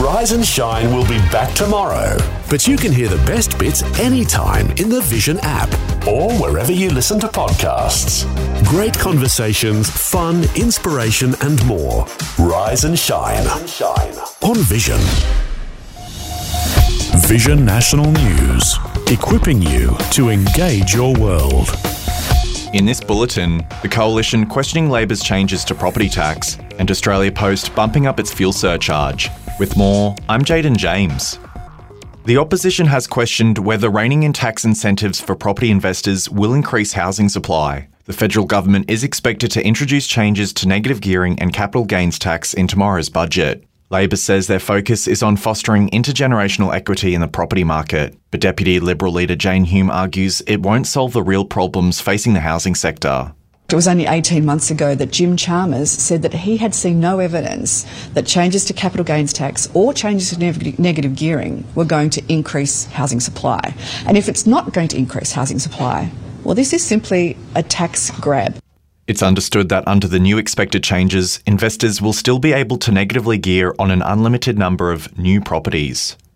Rise and Shine will be back tomorrow. But you can hear the best bits anytime in the Vision app or wherever you listen to podcasts. Great conversations, fun, inspiration and more. Rise and Shine on Vision. Vision National News, equipping you to engage your world. In this bulletin, the Coalition questioning Labor's changes to property tax and Australia Post bumping up its fuel surcharge. With more, I'm Jaden James. The opposition has questioned whether reining in tax incentives for property investors will increase housing supply. The federal government is expected to introduce changes to negative gearing and capital gains tax in tomorrow's budget. Labor says their focus is on fostering intergenerational equity in the property market, but Deputy Liberal leader Jane Hume argues it won't solve the real problems facing the housing sector. It was only 18 months ago that Jim Chalmers said that he had seen no evidence that changes to capital gains tax or changes to negative gearing were going to increase housing supply. And if it's not going to increase housing supply, well, this is simply a tax grab. It's understood that under the new expected changes, investors will still be able to negatively gear on an unlimited number of new properties.